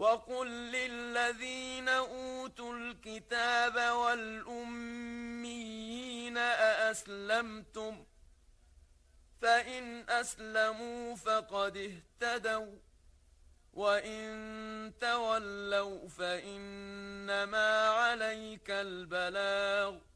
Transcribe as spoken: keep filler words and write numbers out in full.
وقل للذين أوتوا الكتاب والأميين أأسلمتم فإن أسلموا فقد اهتدوا وإن تولوا فإنما عليك البلاغ